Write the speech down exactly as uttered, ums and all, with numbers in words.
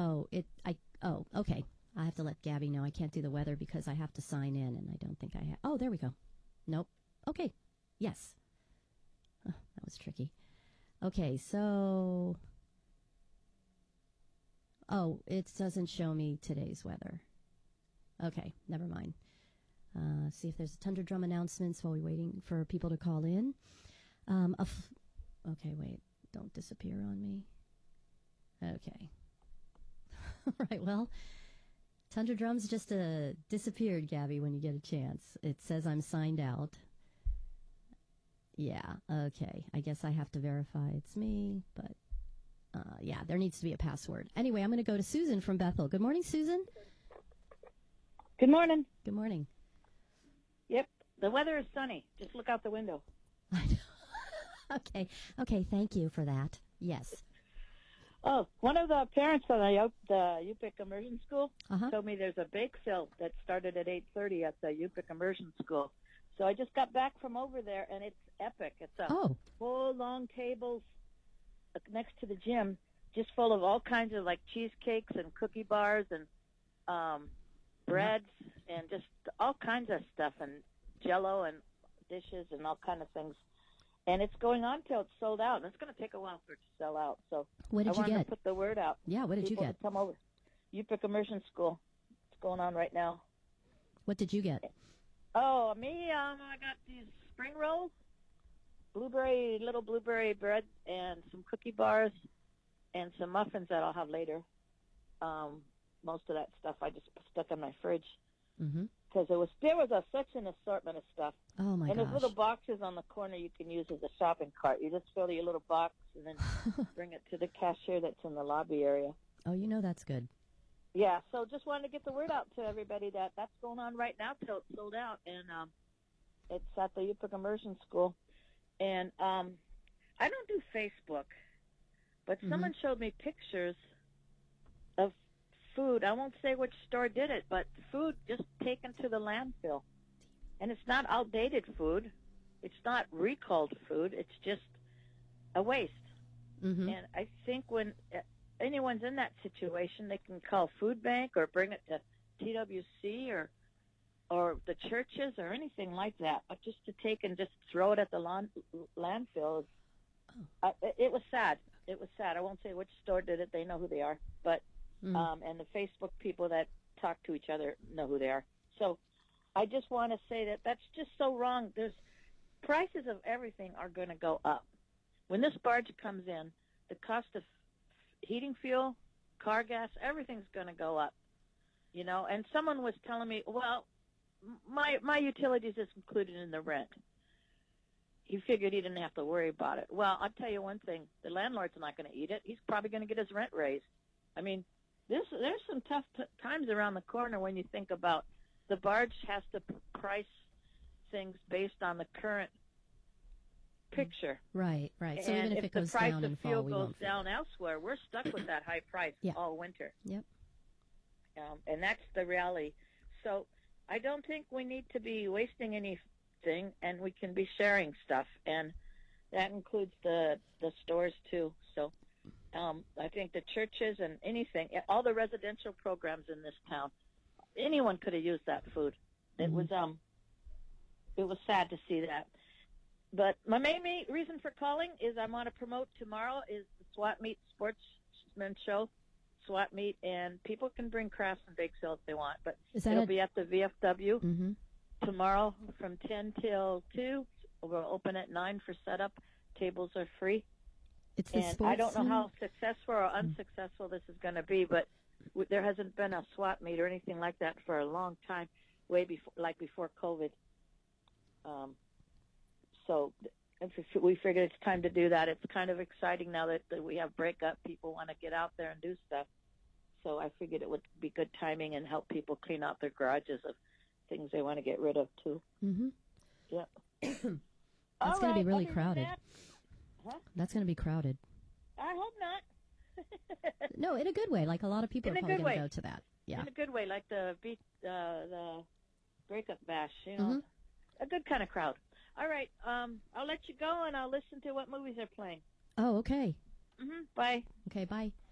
Oh, it. I. Oh, okay. I have to let Gabby know I can't do the weather because I have to sign in, and I don't think I have. Oh, there we go. Nope. Okay. Yes. Oh, that was tricky. Okay, so. Oh, it doesn't show me today's weather. Okay, never mind. Uh, see if there's Tundra Drum announcements while we're waiting for people to call in. Um, a f- okay, wait. Don't disappear on me. Okay. All right, well, Tundra Drums just uh, disappeared, Gabby, when you get a chance. It says I'm signed out. Yeah, okay. I guess I have to verify it's me, but uh, yeah, there needs to be a password. Anyway, I'm going to go to Susan from Bethel. Good morning, Susan. Good morning. Good morning. Yep, the weather is sunny. Just look out the window. I know. Okay, okay, thank you for that. Yes. Oh, one of the parents at the, the U P I C Immersion School Uh-huh. told me there's a bake sale that started at eight thirty at the U P I C Immersion School. So I just got back from over there, and it's epic. It's a Oh. whole long tables next to the gym, just full of all kinds of, like, cheesecakes and cookie bars and um, breads and just all kinds of stuff, and Jell-O and dishes and all kind of things. And it's going on till it's sold out, and it's going to take a while for it to sell out. So What did I you wanted get? to put the word out. Yeah, what did you People get? to come over. U P I C Immersion School. It's going on right now. What did you get? Oh, me, um, I got these spring rolls, blueberry, little blueberry bread, and some cookie bars, and some muffins that I'll have later. Um, most of that stuff I just stuck in my fridge. Mm-hmm. Because it was, there was a, such an assortment of stuff. Oh, my and gosh. there's little boxes on the corner you can use as a shopping cart. You just fill your little box and then bring it to the cashier that's in the lobby area. Oh, you know that's good. Yeah, so just wanted to get the word out to everybody that that's going on right now till it's sold out. And um, it's at the U P I C Immersion School. And um, I don't do Facebook, but Mm-hmm. someone showed me pictures of food. I won't say which store did it, but food just taken to the landfill. And it's not outdated food. It's not recalled food. It's just a waste. Mm-hmm. And I think when anyone's in that situation, they can call Food Bank or bring it to T W C or or the churches or anything like that. But just to take and just throw it at the lawn, landfill, Oh. uh, it, it was sad. It was sad. I won't say which store did it. They know who they are. But Mm. um, and the Facebook people that talk to each other know who they are. So I just want to say that that's just so wrong. There's prices of everything are going to go up. When this barge comes in, the cost of heating fuel, car gas, everything's going to go up. You know, and someone was telling me, well, my my utilities is included in the rent. He figured he didn't have to worry about it. Well, I'll tell you one thing. The landlord's not going to eat it. He's probably going to get his rent raised. I mean, this, there's some tough t- times around the corner when you think about the barge has to p- price things based on the current picture. Right, right. So and even if, it goes the price down of in fuel fall, we goes won't feel down it. elsewhere, we're stuck with that high price Yeah. all winter. Yep. Um, and that's the reality. So I don't think we need to be wasting anything, and we can be sharing stuff, and that includes the the stores too. So um, I think the churches and anything, all the residential programs in this town, anyone could have used that food. It Mhm. was um, it was sad to see that. But my main, main reason for calling is I want to promote tomorrow is the Swat Meet Sportsman Show. SWAT meet, and people can bring crafts and bake sales if they want. But Is that it'll a- be at the V F W Mm-hmm. tomorrow from ten till two. We'll open at nine for setup. Tables are free. It's the And sports. I don't know how thing? successful or unsuccessful this is going to be, but w- there hasn't been a SWAT meet or anything like that for a long time, way before, like before COVID. Um, so if we figured it's time to do that. It's kind of exciting now that, that we have breakup. People want to get out there and do stuff. So I figured it would be good timing and help people clean out their garages of things they want to get rid of, too. Mm-hmm. Yeah. That's All going to be right, really other than crowded. that- Huh? That's going to be crowded. I hope not. No, in a good way. Like a lot of people In are a probably good going to way. go to that. Yeah. In a good way, like the beat, uh, the breakup bash, you know, Mhm. a good kind of crowd. All right, um, I'll let you go, and I'll listen to what movies are playing. Oh, okay. Mm-hmm. Bye. Okay, bye.